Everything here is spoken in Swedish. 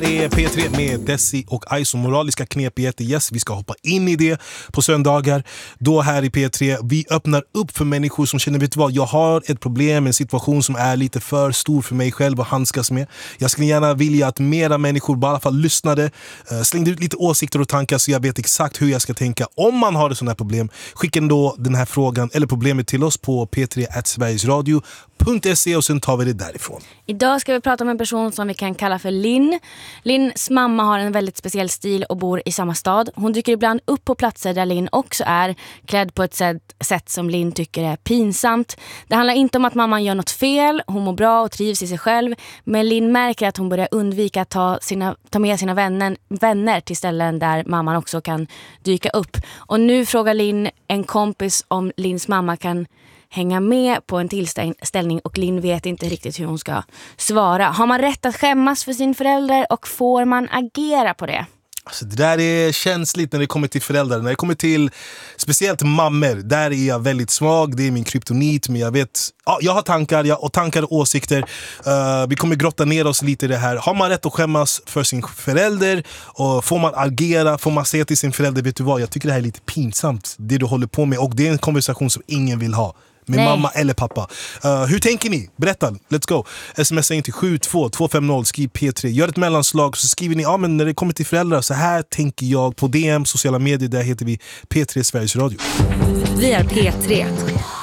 Det är P3 med Desi och Ice och moraliska knepigheter. Yes, vi ska hoppa in i det på söndagar. Då här i P3, vi öppnar upp för människor som känner, vet du vad, jag har ett problem, en situation som är lite för stor för mig själv att handskas med. Jag skulle gärna vilja att mera människor bara i alla fall lyssnade, slängde ut lite åsikter och tankar så jag vet exakt hur jag ska tänka. Om man har ett sådant här problem, skicka då den här frågan eller problemet till oss på p3@sverigesradio.se och sen tar vi det därifrån. Idag ska vi prata om en person som vi kan kalla för Linn. Linns mamma har en väldigt speciell stil och bor i samma stad. Hon dyker ibland upp på platser där Linn också är, klädd på ett sätt som Linn tycker är pinsamt. Det handlar inte om att mamman gör något fel, hon mår bra och trivs i sig själv. Men Linn märker att hon börjar undvika att ta med sina vänner till ställen där mamman också kan dyka upp. Och nu frågar Linn en kompis om Linns mamma kan hänga med på en tillställning och Linn vet inte riktigt hur hon ska svara. Har man rätt att skämmas för sin förälder och får man agera på det? Alltså det där är känsligt när det kommer till föräldrar. När det kommer till speciellt mammor, där är jag väldigt svag. Det är min kryptonit, men jag vet, jag har tankar och åsikter. Vi kommer grotta ner oss lite i det här. Har man rätt att skämmas för sin förälder? Och får man agera? Får man säga till sin förälder, vet du vad, jag tycker det här är lite pinsamt, det du håller på med. Och det är en konversation som ingen vill ha med mamma eller pappa. Hur tänker ni? Berätta, let's go. Smsa in till 72250, skriv P3. Gör ett mellanslag så skriver ni, men när det kommer till föräldrar, så här tänker jag på DM, sociala medier, där heter vi P3 Sveriges Radio. Vi är P3.